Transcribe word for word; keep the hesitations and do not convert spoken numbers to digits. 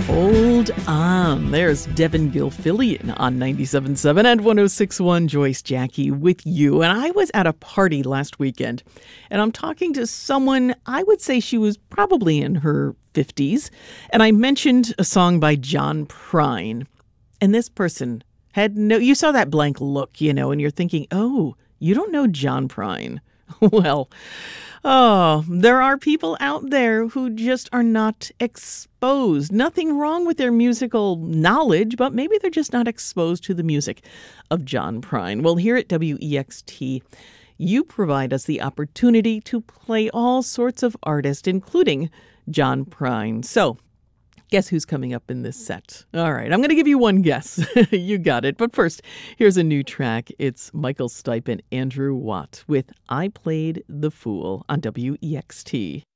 Hold on. There's Devin Gilfillian on ninety-seven point seven and one oh six point one Joyce Jackie with you. And I was at a party last weekend, and I'm talking to someone, I would say she was probably in her fifties, and I mentioned a song by John Prine. And this person had no, you saw that blank look, you know, and you're thinking, oh, you don't know John Prine. Well, oh, there are people out there who just are not exposed. Nothing wrong with their musical knowledge, but maybe they're just not exposed to the music of John Prine. Well, here at W E X T, you provide us the opportunity to play all sorts of artists, including John Prine. So, guess who's coming up in this set? All right, I'm going to give you one guess. You got it. But first, here's a new track. It's Michael Stipe and Andrew Watt with I Played the Fool on W E X T.